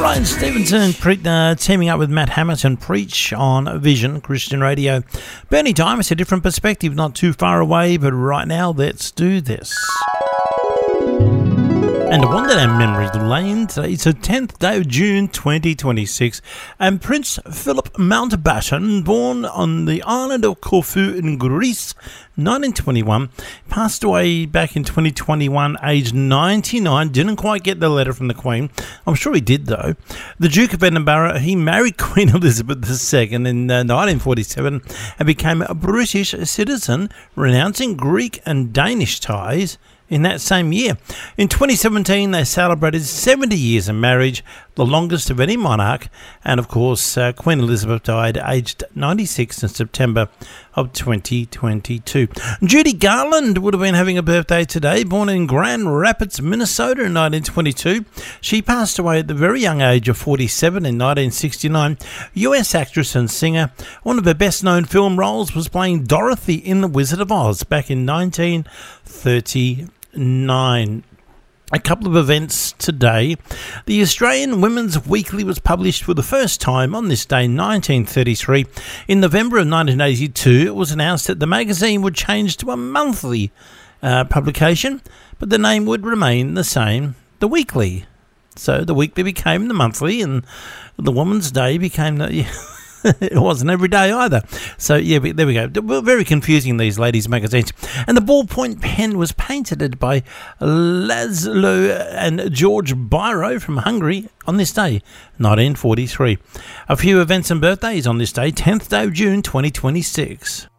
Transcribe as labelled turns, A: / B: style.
A: Ryan Stevenson teaming up with Matt Hamilton, Preach on Vision Christian Radio. Bernie Diamond, a different perspective, not too far away, but right now, let's do this. And a Wonderland Memory Lane. It's the 10th day of June 2026. And Prince Philip Mountbatten, born on the island of Corfu in Greece, 1921, passed away back in 2021, aged 99. Didn't quite get the letter from the Queen. I'm sure he did, though. The Duke of Edinburgh, he married Queen Elizabeth II in 1947 and became a British citizen, renouncing Greek and Danish ties in that same year. In 2017, they celebrated 70 years of marriage, the longest of any monarch, and of course, Queen Elizabeth died aged 96 in September of 2022. Judy Garland would have been having a birthday today, born in Grand Rapids, Minnesota in 1922. She passed away at the very young age of 47 in 1969. US actress and singer. One of her best-known film roles was playing Dorothy in The Wizard of Oz back in 1939. A couple of events today. The Australian Women's Weekly was published for the first time on this day, 1933. In November of 1982, it was announced that the magazine would change to a monthly publication, but the name would remain the same, The Weekly. So the Weekly became the monthly, and the Woman's Day became the... It wasn't every day either. So, yeah, but there we go. Very confusing, these ladies' magazines. And the ballpoint pen was painted by Laszlo and George Biro from Hungary on this day, 1943. A few events and birthdays on this day, 10th day of June, 2026.